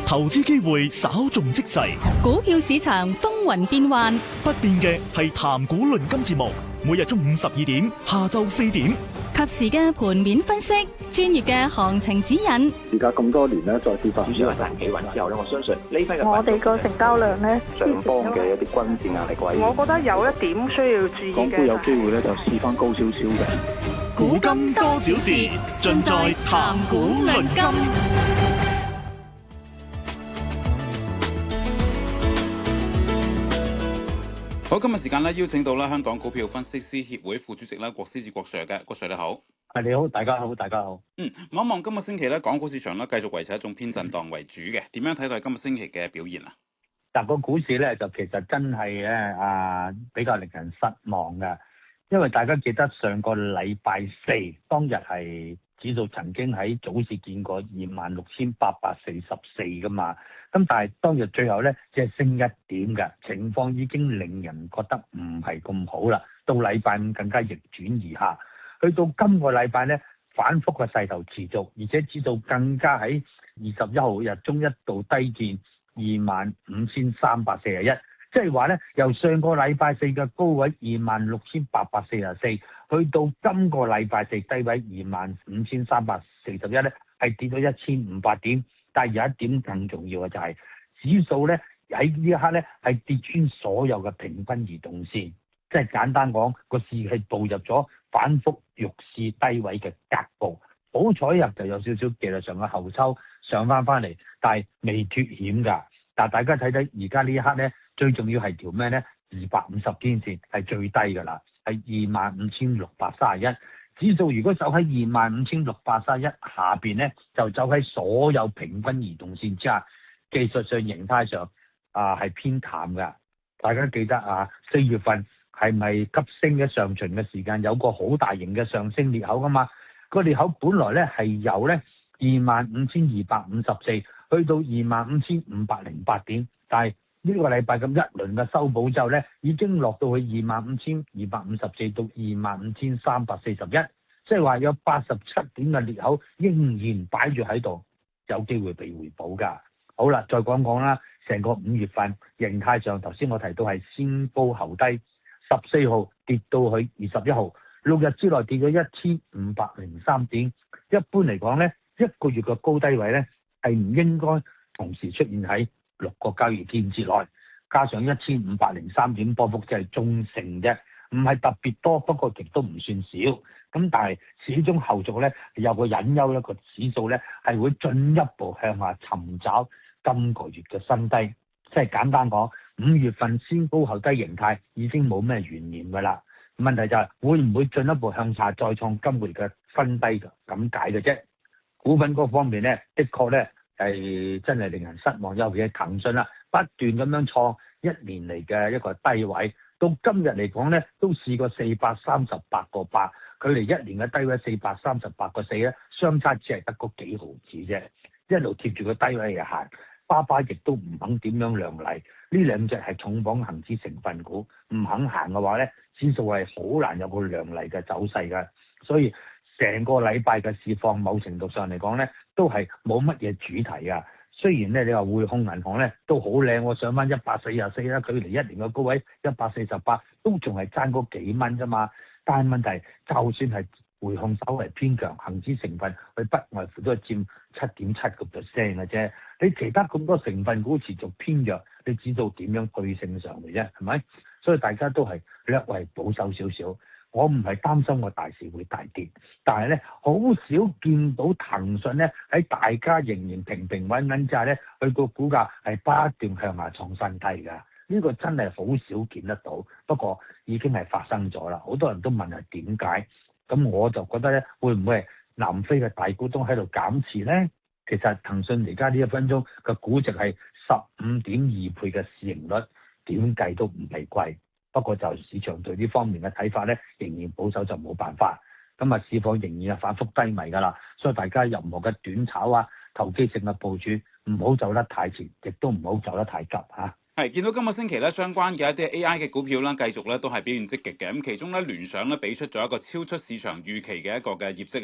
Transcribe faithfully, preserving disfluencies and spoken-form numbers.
投資機會稍縱即逝， 股票市場風雲變幻， 不變嘅係談股論金節目，每日中午十二點，下晝四點， 及時嘅盤面分析，專業嘅行情指引。 而家咁多年咧，再跌翻， 主要係彈企穩之後咧，我相信呢批嘅我哋個成交量咧， 上方嘅一啲均線壓力位， 我覺得有一點需要注意嘅。 港股有機會咧，就試翻高少少嘅。 古今多少事，盡在談股論金。 好，今日時間咧邀請到啦香港股票分析師協會副主席啦郭思治郭 Sir 嘅，郭 Sir 你好。 係你好，大家好，大家好。 嗯，望一望今個星期咧，港股市場咧繼續維持一種偏震盪為主嘅，點樣睇待今個星期嘅表現啊？ 但個股市咧就其實真係咧啊比較令人失望嘅，因為大家記得上個禮拜四當日係指數曾經喺早市見過二萬六千八百四十四噶嘛，咁但係當日最後咧只係升一點嘅情況已經令人覺得唔係咁好啦。到禮拜五更加逆轉而下，去到今個禮拜咧反覆嘅勢頭持續，而且指數更加喺二十一號日中一度低見二萬五千三百四十一，即係話咧由上個禮拜四嘅高位二萬六千八百四十四，去到今個禮拜四低位二萬五千三百四十一咧，係跌咗一千五百點。但係有一點更重要嘅就係、是、指數咧喺呢一刻咧係跌穿所有嘅平均移動線，即係簡單講個市係步入咗反覆弱市低位嘅格局。好彩入就有少少技術上嘅後抽上翻翻嚟，但係未脱險㗎。但係大家睇睇而家呢一刻咧，最重要係條咩咧？二百五十天線係最低㗎啦，係二萬五千六百三十一。指數如果走喺二萬五千六百三十一下邊咧，就走喺所有平均移動線之下，技術上形態上啊係偏淡㗎。大家記得啊，四月份係咪急升嘅上旬嘅時間有個好大型嘅上升裂口㗎嘛？個裂口本來咧係由咧二萬五千二百五十四去到二萬五千五百零八點，但係呢個禮拜咁一輪嘅修補之後咧，已經落到去二萬五千二百五十四到二萬五千三百四十一，即係話有八十七點嘅裂口仍然擺住喺度，有機會被回補㗎。好啦，再講講啦，成個五月份形態上，頭先我提到係先高後低，十四號跌到去二十一號，六日之內跌咗一千五百零三點。一般嚟講咧，一個月嘅高低位咧係唔應該同時出現喺六個交易天之內，加上一千五百零三點波幅，即係中性啫，唔係特別多，不過亦都唔算少。咁但係始終後續咧有個隱憂，一個指數咧係會進一步向下尋找今個月嘅新低。即係簡單講，五月份先高後低形態已經冇咩懸念㗎啦。問題就係會唔會進一步向下再創今個月嘅新低㗎？咁解嘅啫。股份嗰方面咧，的確咧。係真係令人失望，尤其係騰訊啦，不斷咁樣創一年嚟嘅一個低位，到今日嚟講咧，都試過四百三十八個八，距離一年嘅低位四百三十八個四咧，相差只係得嗰幾毫子啫，一路貼住個低位嚟行，巴巴亦都唔肯點樣亮麗，呢兩隻係重磅恒指成分股，唔肯行嘅話咧，指數係好難有個亮麗嘅走勢㗎，所以成個禮拜嘅市況，某程度上嚟講咧，都係冇乜嘢主題啊。雖然咧，你話匯控銀行咧都好靚，我上翻一百四十四啦，距離一年嘅高位一百四十八，都仲係爭嗰幾蚊啫嘛。但係問題，就算係匯控稍為偏強，恒指成分佢不外乎都係佔七點七個 percent 嘅啫。你其他咁多成分股持續偏弱，你知道點樣對勝上嚟啫？係咪？所以大家都係略為保守少少。我唔係擔心個大市會大跌，但係咧好少見到騰訊咧喺大家仍然平平穩穩之下咧，佢個股價係不斷向下創新低㗎。呢個真係好少見得到，不過已經係發生咗啦。好多人都問係點解，咁我就覺得咧，會唔會係南非嘅大股東喺度減持咧？其實騰訊而家呢一分鐘嘅估值係十五點二倍嘅市盈率，點計都唔係貴。不過就市場對呢方面嘅睇法咧，仍然保守就冇辦法。咁啊，市況仍然係反覆低迷㗎啦，所以大家任何嘅短炒啊、投機性嘅部署，唔好走得太前，亦都唔好走得太急嚇。 係見到今個星期咧，相關嘅一啲 A I 嘅股票啦，繼續咧都係表現積極嘅。咁其中咧，聯想咧俾出咗一個超出市場預期嘅一個嘅業績。